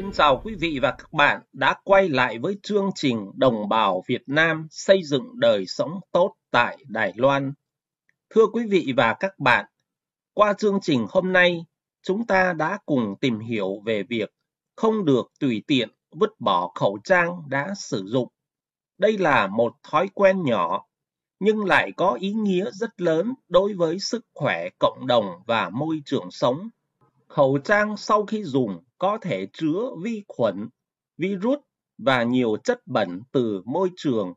Xin chào quý vị và các bạn đã quay lại với chương trình Đồng bào Việt Nam xây dựng đời sống tốt tại Đài Loan. Thưa quý vị và các bạn, qua chương trình hôm nay, chúng ta đã cùng tìm hiểu về việc không được tùy tiện vứt bỏ khẩu trang đã sử dụng. Đây là một thói quen nhỏ, nhưng lại có ý nghĩa rất lớn đối với sức khỏe cộng đồng và môi trường sống. Khẩu trang sau khi dùng có thể chứa vi khuẩn, virus và nhiều chất bẩn từ môi trường.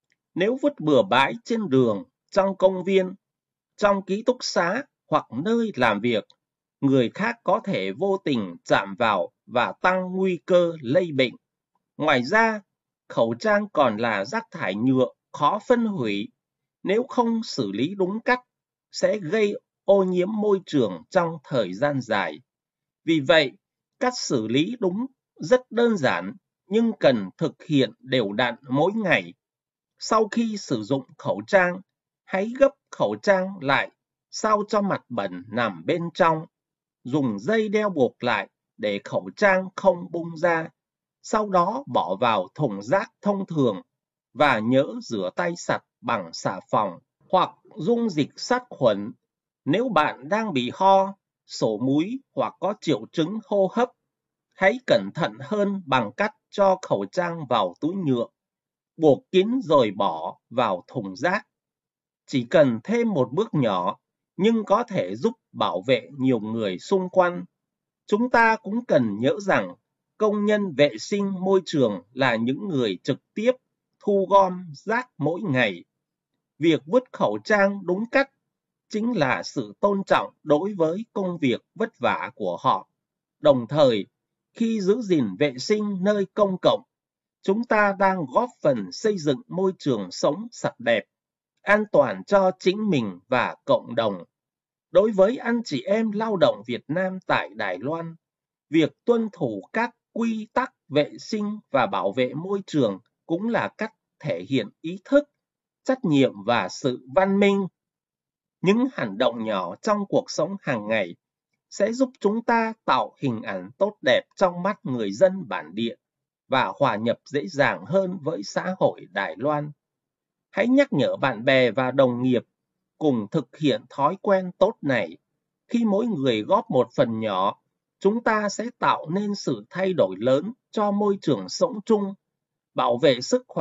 Nếu vứt bừa bãi trên đường, trong công viên, trong ký túc xá hoặc nơi làm việc, người khác có thể vô tình chạm vào và tăng nguy cơ lây bệnh. Ngoài ra, khẩu trang còn là rác thải nhựa khó phân hủy. Nếu không xử lý đúng cách, sẽ gây ô nhiễm môi trường trong thời gian dài. Vì vậy, cách xử lý đúng rất đơn giản nhưng cần thực hiện đều đặn mỗi ngày. Sau khi sử dụng khẩu trang, hãy gấp khẩu trang lại sao cho mặt bẩn nằm bên trong. Dùng dây đeo buộc lại để khẩu trang không bung ra. Sau đó bỏ vào thùng rác thông thường và nhớ rửa tay sạch bằng xà phòng hoặc dung dịch sát khuẩn. Nếu bạn đang bị ho, sổ mũi hoặc có triệu chứng hô hấp, hãy cẩn thận hơn bằng cách cho khẩu trang vào túi nhựa, buộc kín rồi bỏ vào thùng rác. Chỉ cần thêm một bước nhỏ, nhưng có thể giúp bảo vệ nhiều người xung quanh. Chúng ta cũng cần nhớ rằng, công nhân vệ sinh môi trường là những người trực tiếp thu gom rác mỗi ngày. Việc vứt khẩu trang đúng cách chính là sự tôn trọng đối với công việc vất vả của họ. Đồng thời, khi giữ gìn vệ sinh nơi công cộng, chúng ta đang góp phần xây dựng môi trường sống sạch đẹp, an toàn cho chính mình và cộng đồng. Đối với anh chị em lao động Việt Nam tại Đài Loan, việc tuân thủ các quy tắc vệ sinh và bảo vệ môi trường cũng là cách thể hiện ý thức, trách nhiệm và sự văn minh. Những hành động nhỏ trong cuộc sống hàng ngày sẽ giúp chúng ta tạo hình ảnh tốt đẹp trong mắt người dân bản địa và hòa nhập dễ dàng hơn với xã hội Đài Loan. Hãy nhắc nhở bạn bè và đồng nghiệp cùng thực hiện thói quen tốt này. Khi mỗi người góp một phần nhỏ, chúng ta sẽ tạo nên sự thay đổi lớn cho môi trường sống chung, bảo vệ sức khỏe